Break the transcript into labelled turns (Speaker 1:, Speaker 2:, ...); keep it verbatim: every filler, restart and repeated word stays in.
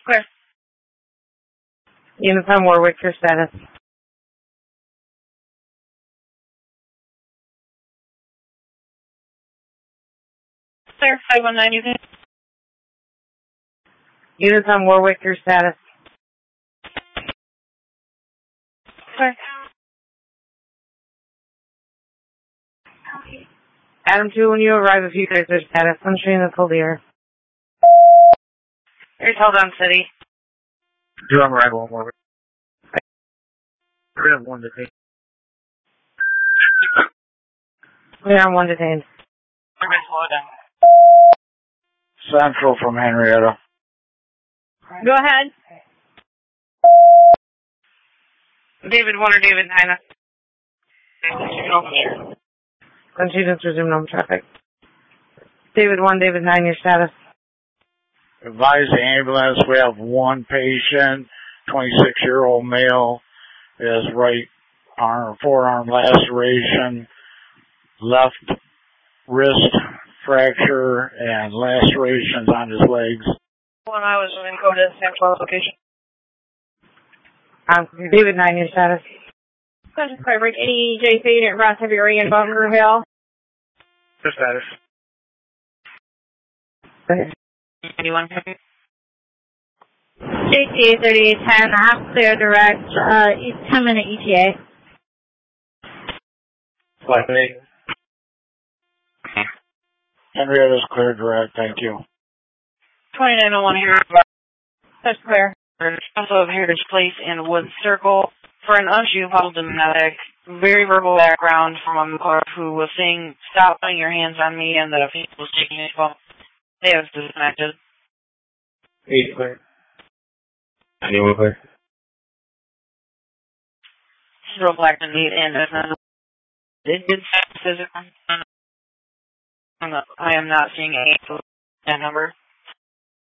Speaker 1: Clear.
Speaker 2: Units on Warwick, your status.
Speaker 1: Clear. five one nine, you can.
Speaker 2: Units on Warwick, your status.
Speaker 1: Clear.
Speaker 2: Adam two, when you arrive, if you guys are status, sunshine the clear.
Speaker 1: Here's held on city.
Speaker 3: Two on arrival, Warwick. We're gonna have one detained.
Speaker 2: Clear on one detained.
Speaker 1: Everybody slow down.
Speaker 3: Central from Henrietta.
Speaker 1: Go ahead. David one or David nine.
Speaker 2: Sunshine resume normal traffic. David one, David nine, your status.
Speaker 3: Advise the ambulance, we have one patient, twenty-six-year-old male, is right arm, forearm laceration, left wrist fracture, and lacerations on his legs.
Speaker 1: When I was in Coda Central location.
Speaker 2: Um, David nine, your status.
Speaker 1: Central Coverage, eighty J C, Unit Ross Heavy Ring in Bunker Hill.
Speaker 3: Your status.
Speaker 1: Anyone?
Speaker 4: J C A thirty-eight ten, half clear direct, uh, ten minute E T A.
Speaker 3: Five eight. Henrietta's clear direct, thank you.
Speaker 1: twenty-nine oh one here. That's clear. Also of Heritage Place in Wood Circle for an unsympathetic, very verbal background from a caller who was saying, "Stop putting your hands on me," and that a female was taking his phone. They have disconnected.
Speaker 3: Eight clear. Anyone clear?
Speaker 1: Zero black and eight and uh, it did say I am not seeing a that number.